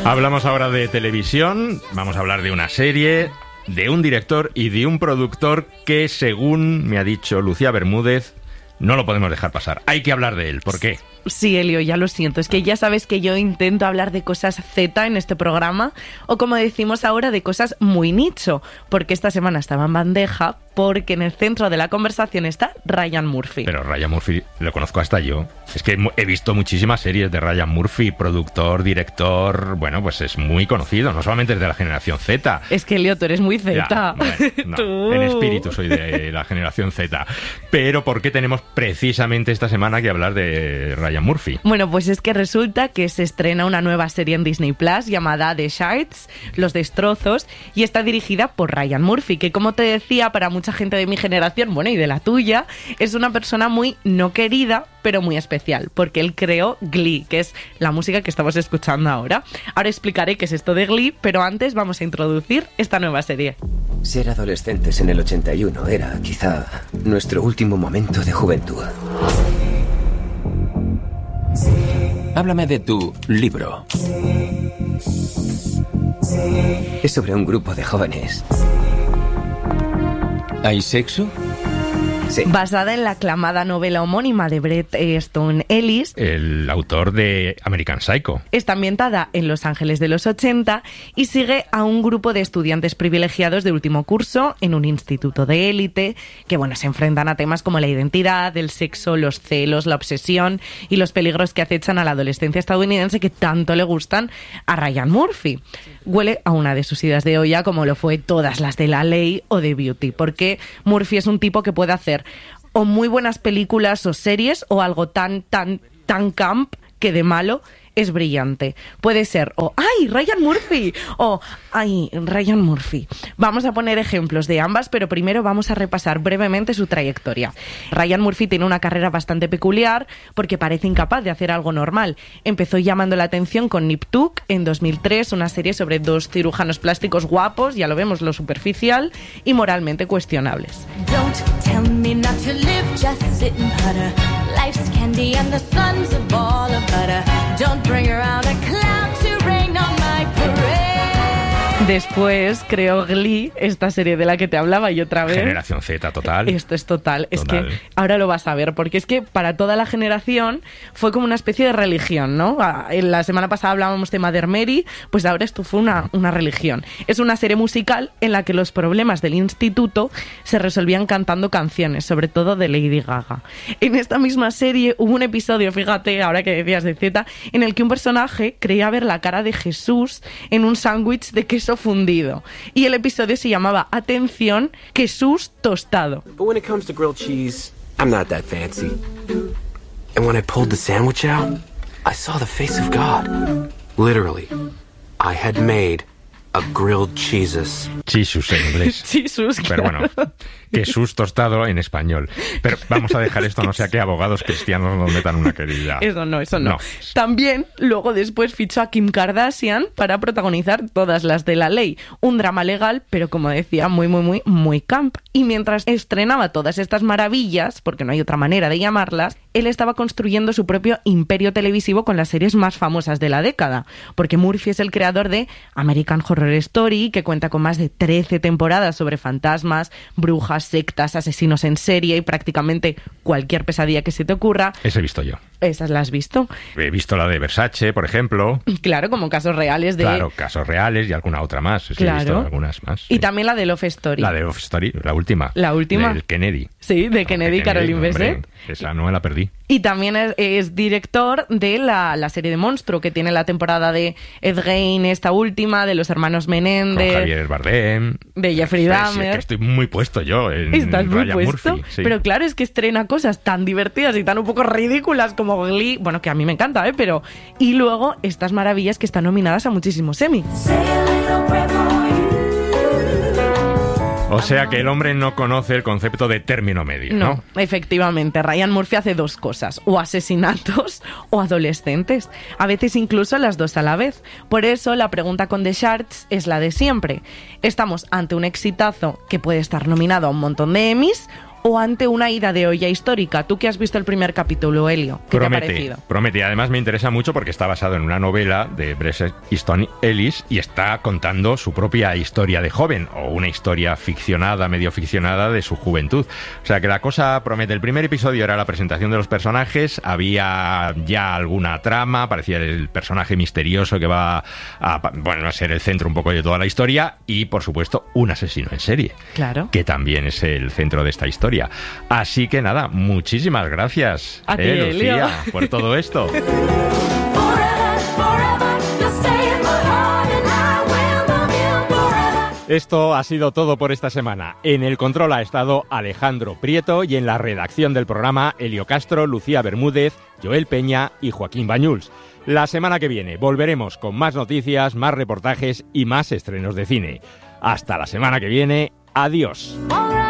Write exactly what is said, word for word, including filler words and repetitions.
Hablamos ahora de televisión, vamos a hablar de una serie, de un director y de un productor que, según me ha dicho Lucía Bermúdez, no lo podemos dejar pasar. Hay que hablar de él. ¿Por qué? Sí, Elio, ya lo siento. Es que ya sabes que yo intento hablar de cosas Z en este programa, o como decimos ahora, de cosas muy nicho, porque esta semana estaba en bandeja, porque en el centro de la conversación está Ryan Murphy. Pero Ryan Murphy lo conozco hasta yo. Es que he visto muchísimas series de Ryan Murphy, productor, director. Bueno, pues es muy conocido, no solamente es de la generación Z. Es que, Elio, tú eres muy Z. Ya, bueno, no, ¿Tú? En espíritu soy de la generación Z. Pero ¿por qué tenemos precisamente esta semana que hablar de Ryan Murphy? Bueno, pues es que resulta que se estrena una nueva serie en Disney Plus llamada The Shards, Los Destrozos, y está dirigida por Ryan Murphy, que, como te decía, para mucha gente de mi generación, bueno, y de la tuya, es una persona muy no querida, pero muy especial, porque él creó Glee, que es la música que estamos escuchando ahora. Ahora explicaré qué es esto de Glee, pero antes vamos a introducir esta nueva serie. Ser adolescentes en el ochenta y uno era, quizá, nuestro último momento de juventud. Háblame de tu libro. Es sobre un grupo de jóvenes. ¿Hay sexo? Sí. Basada en la aclamada novela homónima de Bret Easton Ellis, El autor de American Psycho. está ambientada en Los Ángeles de los ochenta y sigue a un grupo de estudiantes privilegiados de último curso en un instituto de élite que, bueno, se enfrentan a temas como la identidad, el sexo, los celos, la obsesión y los peligros que acechan a la adolescencia estadounidense que tanto le gustan a Ryan Murphy. Huele a una de sus idas de olla, como lo fue todas las de La Ley o de Beauty, porque Murphy es un tipo que puede hacer o muy buenas películas o series o algo tan, tan, tan camp que de malo es brillante. Puede ser o ¡ay, Ryan Murphy! O ¡ay, Ryan Murphy! Vamos a poner ejemplos de ambas, pero primero vamos a repasar brevemente su trayectoria. Ryan Murphy tiene una carrera bastante peculiar porque parece incapaz de hacer algo normal. Empezó llamando la atención con Nip Tuck en dos mil tres, una serie sobre dos cirujanos plásticos guapos, ya lo vemos, lo superficial y moralmente cuestionables. Don't tell me not to live, just sit and putter. Life's candy and the sun's a ball of butter. Don't bring around a cloud to rain on my parade. Después creó Glee, esta serie de la que te hablaba, y otra vez... Generación Z total. Esto es total. Es Total. que ahora lo vas a ver, porque es que para toda la generación fue como una especie de religión, ¿no? En la semana pasada hablábamos de Mother Mary, pues ahora esto fue una, una religión. Es una serie musical en la que los problemas del instituto se resolvían cantando canciones, sobre todo de Lady Gaga. En esta misma serie hubo un episodio, fíjate, ahora que decías de Z, en el que un personaje creía ver la cara de Jesús en un sándwich de queso fundido. Y el episodio se llamaba, atención, Jesús tostado. But when it comes to grilled cheese, I'm not that fancy. And when I pulled the sandwich out, I saw the face of God. Literally, I had made a grilled cheeses. Jesus en inglés. Jesús, Pero claro. bueno, Jesús tostado en español. Pero vamos a dejar esto, no sea que abogados cristianos nos metan una querida. Eso no, eso no. No. También, luego después fichó a Kim Kardashian para protagonizar Todas las de La Ley. Un drama legal, pero como decía, muy, muy, muy, muy camp. Y mientras estrenaba todas estas maravillas, porque no hay otra manera de llamarlas, él estaba construyendo su propio imperio televisivo con las series más famosas de la década. Porque Murphy es el creador de American Horror Story, que cuenta con más de trece temporadas sobre fantasmas, brujas, sectas, asesinos en serie y prácticamente cualquier pesadilla que se te ocurra. Ese he visto yo. ¿Esas las has visto? He visto la de Versace, por ejemplo. Claro, como casos reales de... Claro, casos reales y alguna otra más. Es que Claro. he visto algunas más. Y sí. también la de Love Story. La de Love Story, la última. La última. Del Kennedy. Sí, de Kennedy y Caroline hombre, Besset. Esa no me la perdí. Y también es, es director de la, la serie de Monstruo, que tiene la temporada de Ed Gein, esta última, de los hermanos Con Menéndez, Javier Bardem. de Jeffrey Sí, sí, Dahmer. es que estoy muy puesto yo en Estás muy Ryan puesto, Murphy. Sí. pero claro, es que estrena cosas tan divertidas y tan un poco ridículas como Glee, bueno, que a mí me encanta, ¿eh? Pero... Y luego estas maravillas que están nominadas a muchísimos Emmy. O sea que el hombre no conoce el concepto de término medio, ¿no? No, efectivamente, Ryan Murphy hace dos cosas, o asesinatos o adolescentes, a veces incluso las dos a la vez. Por eso la pregunta con The Shards es la de siempre. ¿Estamos ante un exitazo que puede estar nominado a un montón de Emmys o ante una ida de olla histórica? Tú que has visto el primer capítulo, Elio, ¿qué promete, te ha parecido? Promete, además me interesa mucho porque está basado en una novela de Bret Easton Ellis y está contando su propia historia de joven, o una historia ficcionada, medio ficcionada de su juventud. O sea que la cosa promete. El primer episodio era la presentación de los personajes, había ya alguna trama, parecía el personaje misterioso que va a, bueno, a ser el centro un poco de toda la historia, y por supuesto un asesino en serie, claro, que también es el centro de esta historia. Así que nada, muchísimas gracias, a ti, eh, Elio, Lucía, por todo esto. Esto ha sido todo por esta semana. En el control ha estado Alejandro Prieto y en la redacción del programa Elio Castro, Lucía Bermúdez, Joel Peña y Joaquín Bañuls. La semana que viene volveremos con más noticias, más reportajes y más estrenos de cine. Hasta la semana que viene. Adiós.